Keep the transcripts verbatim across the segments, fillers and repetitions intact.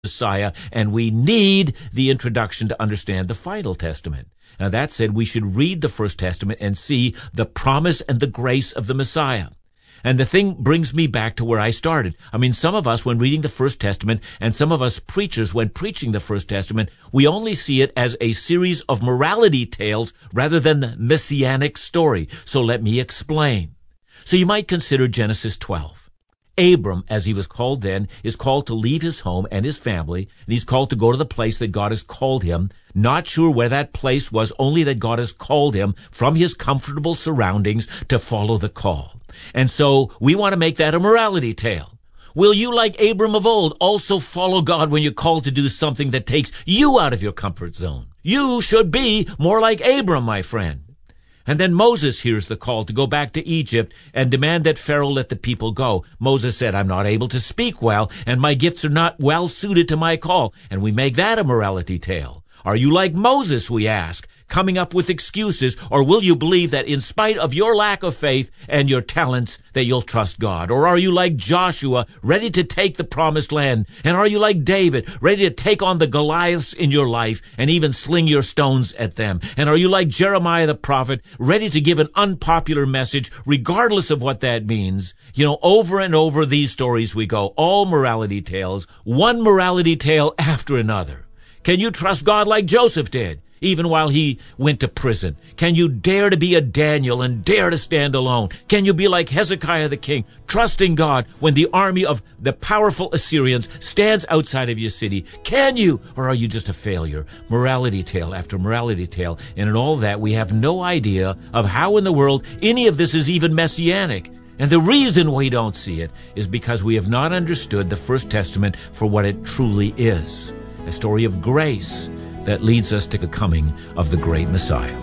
Messiah, and we need the introduction to understand the final testament. Now, that said, we should read the First Testament and see the promise and the grace of the Messiah. And the thing brings me back to where I started. I mean, some of us, when reading the First Testament, and some of us preachers, when preaching the First Testament, we only see it as a series of morality tales rather than the messianic story. So let me explain. So you might consider Genesis twelve. Abram, as he was called then, is called to leave his home and his family, and he's called to go to the place that God has called him. Not sure where that place was, only that God has called him from his comfortable surroundings to follow the call. And so we want to make that a morality tale. Will you, like Abram of old, also follow God when you're called to do something that takes you out of your comfort zone? You should be more like Abram, my friend. And then Moses hears the call to go back to Egypt and demand that Pharaoh let the people go. Moses said, I'm not able to speak well, and my gifts are not well suited to my call. And we make that a morality tale. Are you like Moses, we ask, coming up with excuses, or will you believe that in spite of your lack of faith and your talents that you'll trust God? Or are you like Joshua, ready to take the promised land? And are you like David, ready to take on the Goliaths in your life and even sling your stones at them? And are you like Jeremiah the prophet, ready to give an unpopular message regardless of what that means? You know, over and over these stories we go, all morality tales, one morality tale after another. Can you trust God like Joseph did, even while he went to prison? Can you dare to be a Daniel and dare to stand alone? Can you be like Hezekiah the king, trusting God when the army of the powerful Assyrians stands outside of your city? Can you? Or are you just a failure? Morality tale after morality tale. And in all that, we have no idea of how in the world any of this is even messianic. And the reason we don't see it is because we have not understood the First Testament for what it truly is. A story of grace that leads us to the coming of the great Messiah.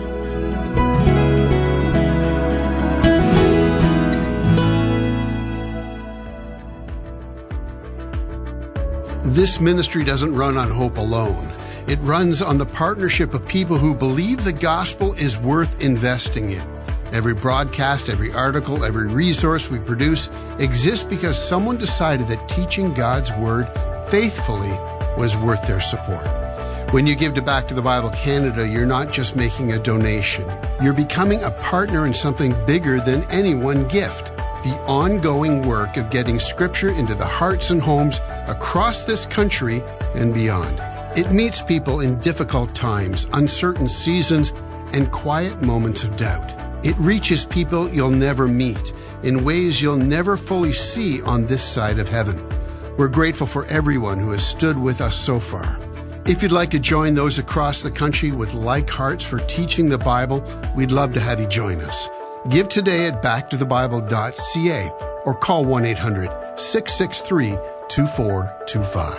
This ministry doesn't run on hope alone. It runs on the partnership of people who believe the gospel is worth investing in. Every broadcast, every article, every resource we produce exists because someone decided that teaching God's Word faithfully was worth their support. When you give to Back to the Bible Canada, you're not just making a donation. You're becoming a partner in something bigger than any one gift. The ongoing work of getting Scripture into the hearts and homes across this country and beyond. It meets people in difficult times, uncertain seasons, and quiet moments of doubt. It reaches people you'll never meet in ways you'll never fully see on this side of heaven. We're grateful for everyone who has stood with us so far. If you'd like to join those across the country with like hearts for teaching the Bible, we'd love to have you join us. Give today at back to the bible dot c a or call one eight hundred, six six three, two four two five.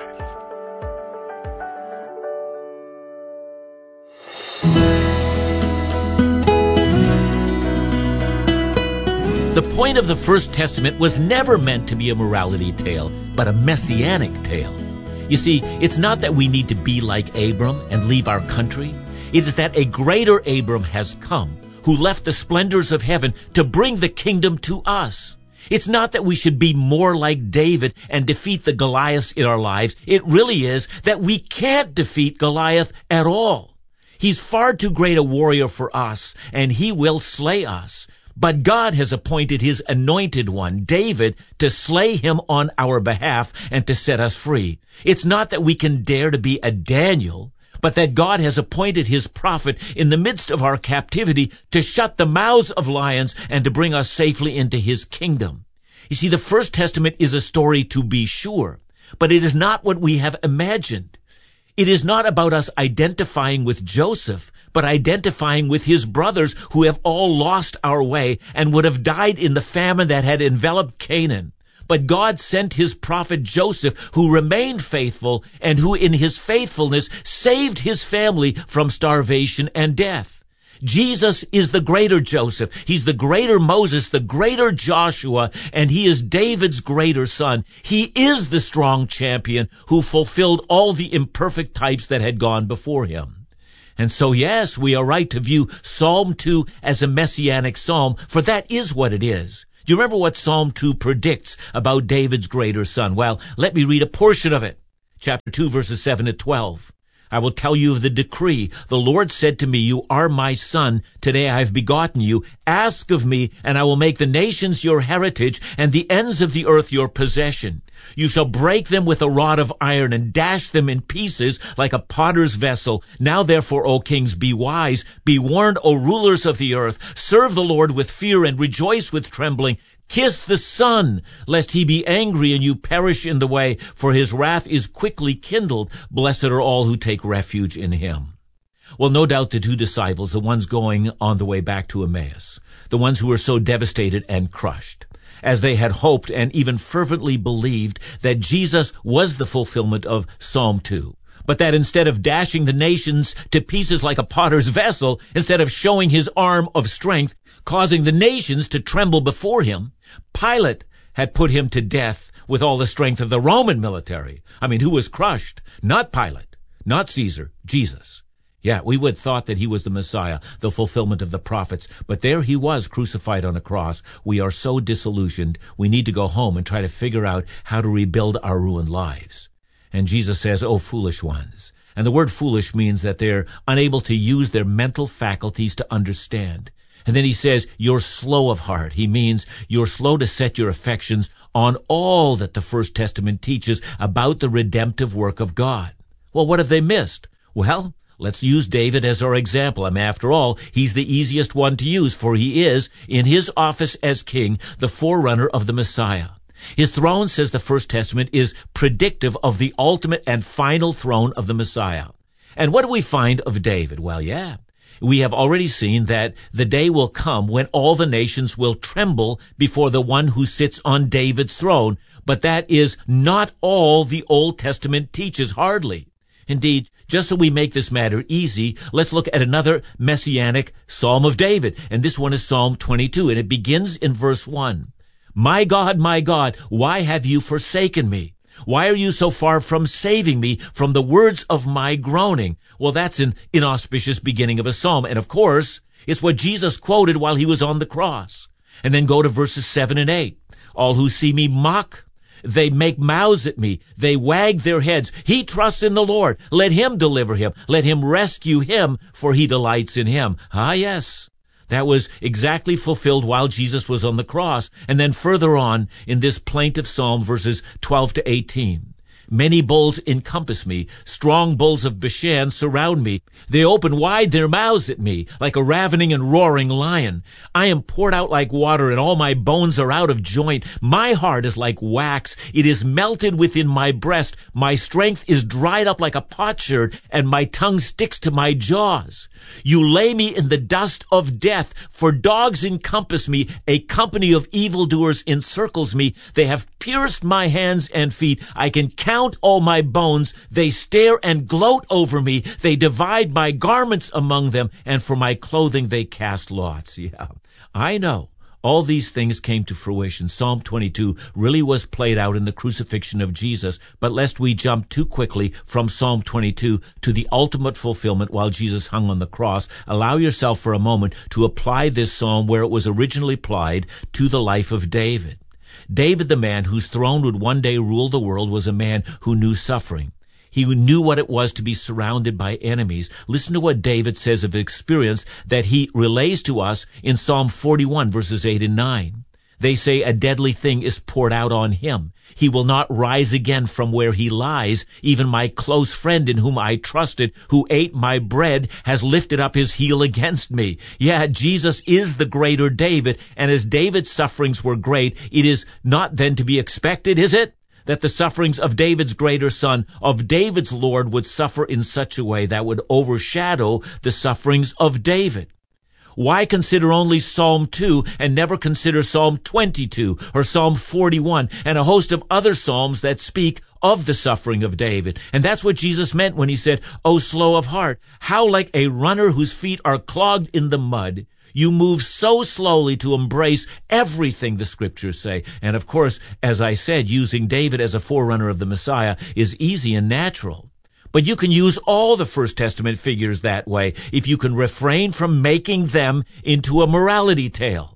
The point of the First Testament was never meant to be a morality tale, but a messianic tale. You see, it's not that we need to be like Abram and leave our country. It is that a greater Abram has come, who left the splendors of heaven to bring the kingdom to us. It's not that we should be more like David and defeat the Goliaths in our lives. It really is that we can't defeat Goliath at all. He's far too great a warrior for us, and he will slay us. But God has appointed his anointed one, David, to slay him on our behalf and to set us free. It's not that we can dare to be a Daniel, but that God has appointed his prophet in the midst of our captivity to shut the mouths of lions and to bring us safely into his kingdom. You see, the First Testament is a story to be sure, but it is not what we have imagined. It is not about us identifying with Joseph, but identifying with his brothers who have all lost our way and would have died in the famine that had enveloped Canaan. But God sent his prophet Joseph, who remained faithful and who in his faithfulness saved his family from starvation and death. Jesus is the greater Joseph. He's the greater Moses, the greater Joshua, and he is David's greater son. He is the strong champion who fulfilled all the imperfect types that had gone before him. And so, yes, we are right to view Psalm two as a messianic psalm, for that is what it is. Do you remember what Psalm two predicts about David's greater son? Well, let me read a portion of it. chapter two, verses seven to twelve. I will tell you of the decree. The Lord said to me, you are my son. Today I have begotten you. Ask of me, and I will make the nations your heritage, and the ends of the earth your possession. You shall break them with a rod of iron, and dash them in pieces like a potter's vessel. Now therefore, O kings, be wise. Be warned, O rulers of the earth. Serve the Lord with fear, and rejoice with trembling. Kiss the Son, lest he be angry and you perish in the way, for his wrath is quickly kindled. Blessed are all who take refuge in him. Well, no doubt the two disciples, the ones going on the way back to Emmaus, the ones who were so devastated and crushed, as they had hoped and even fervently believed that Jesus was the fulfillment of Psalm two. But that instead of dashing the nations to pieces like a potter's vessel, instead of showing his arm of strength, causing the nations to tremble before him, Pilate had put him to death with all the strength of the Roman military. I mean, who was crushed? Not Pilate, not Caesar, Jesus. Yeah, we would have thought that he was the Messiah, the fulfillment of the prophets, but there he was crucified on a cross. We are so disillusioned, we need to go home and try to figure out how to rebuild our ruined lives. And Jesus says, oh, foolish ones. And the word foolish means that they're unable to use their mental faculties to understand. And then he says, you're slow of heart. He means you're slow to set your affections on all that the First Testament teaches about the redemptive work of God. Well, what have they missed? Well, let's use David as our example. I mean, after all, he's the easiest one to use, for he is, in his office as king, the forerunner of the Messiah. His throne, says the First Testament, is predictive of the ultimate and final throne of the Messiah. And what do we find of David? Well, yeah. We have already seen that the day will come when all the nations will tremble before the one who sits on David's throne. But that is not all the Old Testament teaches, hardly. Indeed, just so we make this matter easy, let's look at another messianic Psalm of David. And this one is Psalm twenty-two, and it begins in verse one. My God, my God, why have you forsaken me? Why are you so far from saving me from the words of my groaning? Well, that's an inauspicious beginning of a psalm. And of course, it's what Jesus quoted while he was on the cross. And then go to verses seven and eight. All who see me mock. They make mouths at me. They wag their heads. He trusts in the Lord. Let him deliver him. Let him rescue him, for he delights in him. Ah, yes. That was exactly fulfilled while Jesus was on the cross. And then further on in this plaintive psalm, verses twelve to eighteen. Many bulls encompass me. Strong bulls of Bashan surround me. They open wide their mouths at me like a ravening and roaring lion. I am poured out like water, and all my bones are out of joint. My heart is like wax. It is melted within my breast. My strength is dried up like a potsherd, and my tongue sticks to my jaws. You lay me in the dust of death, for dogs encompass me. A company of evildoers encircles me. They have pierced my hands and feet. I can count all my bones. They stare and gloat over me. They divide my garments among them, and for my clothing they cast lots. Yeah, I know. All these things came to fruition. Psalm twenty-two really was played out in the crucifixion of Jesus, but lest we jump too quickly from Psalm twenty-two to the ultimate fulfillment while Jesus hung on the cross, allow yourself for a moment to apply this psalm where it was originally applied to the life of David. David, the man whose throne would one day rule the world, was a man who knew suffering. He knew what it was to be surrounded by enemies. Listen to what David says of experience that he relays to us in Psalm forty-one, verses eight and nine. They say a deadly thing is poured out on him. He will not rise again from where he lies. Even my close friend in whom I trusted, who ate my bread, has lifted up his heel against me. Yeah, Jesus is the greater David, and as David's sufferings were great, it is not then to be expected, is it, that the sufferings of David's greater son, of David's Lord, would suffer in such a way that would overshadow the sufferings of David? Why consider only Psalm two and never consider Psalm twenty-two or Psalm forty-one and a host of other psalms that speak of the suffering of David? And that's what Jesus meant when he said, "O slow of heart, how like a runner whose feet are clogged in the mud, you move so slowly to embrace everything the scriptures say." And of course, as I said, using David as a forerunner of the Messiah is easy and natural. But you can use all the First Testament figures that way if you can refrain from making them into a morality tale.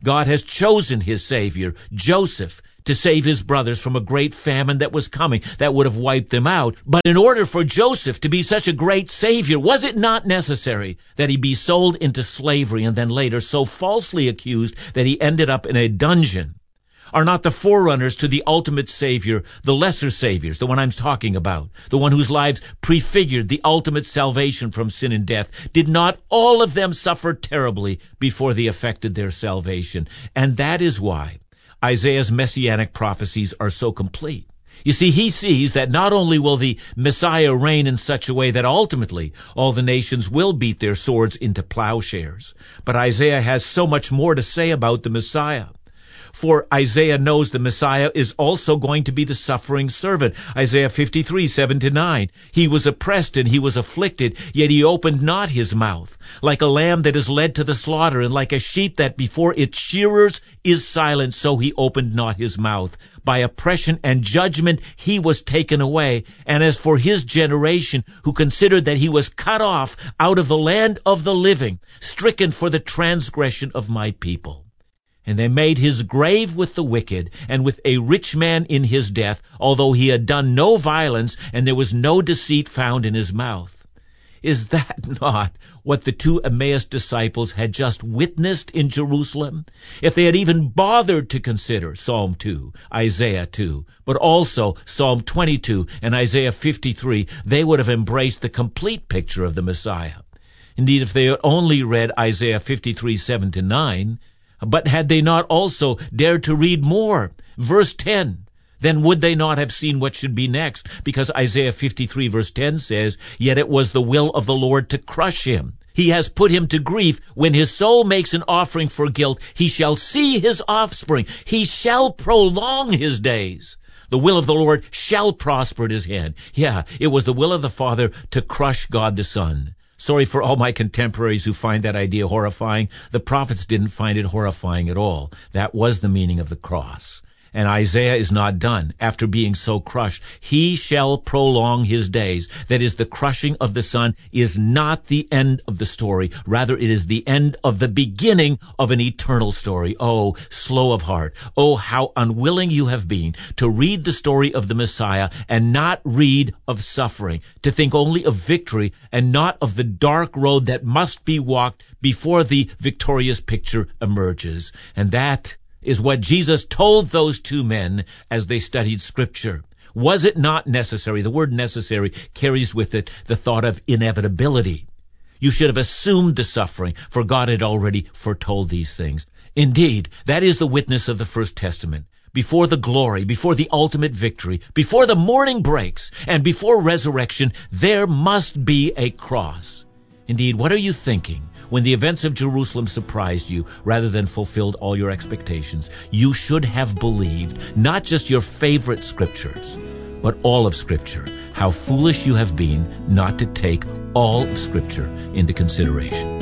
God has chosen his Savior, Joseph, to save his brothers from a great famine that was coming, that would have wiped them out. But in order for Joseph to be such a great Savior, was it not necessary that he be sold into slavery and then later so falsely accused that he ended up in a dungeon? Are not the forerunners to the ultimate Savior the lesser Saviors, the one I'm talking about, the one whose lives prefigured the ultimate salvation from sin and death? Did not all of them suffer terribly before they effected their salvation? And that is why Isaiah's messianic prophecies are so complete. You see, he sees that not only will the Messiah reign in such a way that ultimately all the nations will beat their swords into plowshares, but Isaiah has so much more to say about the Messiah. For Isaiah knows the Messiah is also going to be the suffering servant. Isaiah fifty-three, seven to nine. He was oppressed and he was afflicted, yet he opened not his mouth. Like a lamb that is led to the slaughter, and like a sheep that before its shearers is silent, so he opened not his mouth. By oppression and judgment he was taken away. And as for his generation, who considered that he was cut off out of the land of the living, stricken for the transgression of my people. And they made his grave with the wicked, and with a rich man in his death, although he had done no violence, and there was no deceit found in his mouth. Is that not what the two Emmaus disciples had just witnessed in Jerusalem? If they had even bothered to consider Psalm two, Isaiah two, but also Psalm twenty-two and Isaiah fifty-three, they would have embraced the complete picture of the Messiah. Indeed, if they had only read Isaiah fifty-three, seven to nine, but had they not also dared to read more, verse ten, then would they not have seen what should be next? Because Isaiah fifty-three verse ten says, "Yet it was the will of the Lord to crush him. He has put him to grief. When his soul makes an offering for guilt, he shall see his offspring. He shall prolong his days. The will of the Lord shall prosper at his hand." Yeah, it was the will of the Father to crush God the Son. Sorry for all my contemporaries who find that idea horrifying. The prophets didn't find it horrifying at all. That was the meaning of the cross. And Isaiah is not done. After being so crushed, he shall prolong his days. That is, the crushing of the Son is not the end of the story. Rather, it is the end of the beginning of an eternal story. Oh, slow of heart. Oh, how unwilling you have been to read the story of the Messiah and not read of suffering, to think only of victory and not of the dark road that must be walked before the victorious picture emerges. And that is what Jesus told those two men as they studied Scripture. Was it not necessary? The word necessary carries with it the thought of inevitability. You should have assumed the suffering, for God had already foretold these things. Indeed, that is the witness of the First Testament. Before the glory, before the ultimate victory, before the morning breaks, and before resurrection, there must be a cross. Indeed, what are you thinking when the events of Jerusalem surprised you rather than fulfilled all your expectations? You should have believed not just your favorite scriptures, but all of Scripture. How foolish you have been not to take all of Scripture into consideration.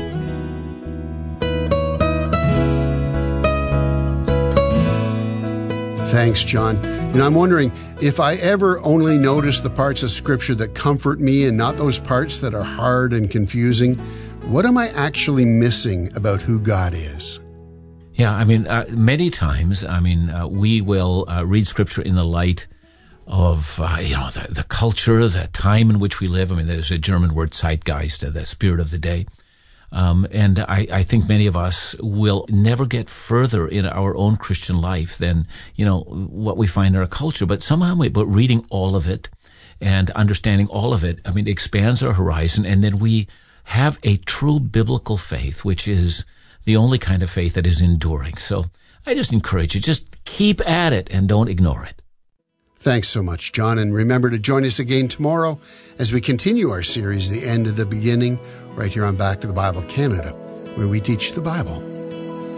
Thanks, John. You know, I'm wondering if I ever only notice the parts of Scripture that comfort me and not those parts that are hard and confusing, what am I actually missing about who God is? Yeah, I mean, uh, many times, I mean, uh, we will uh, read Scripture in the light of, uh, you know, the, the culture, the time in which we live. I mean, there's a German word, Zeitgeist, uh, the spirit of the day. Um, and I, I think many of us will never get further in our own Christian life than, you know, what we find in our culture. But somehow, we, but reading all of it and understanding all of it, I mean, it expands our horizon, and then we have a true biblical faith, which is the only kind of faith that is enduring. So I just encourage you, just keep at it and don't ignore it. Thanks so much, John. And remember to join us again tomorrow as we continue our series, The End of the Beginning, right here on Back to the Bible Canada, where we teach the Bible.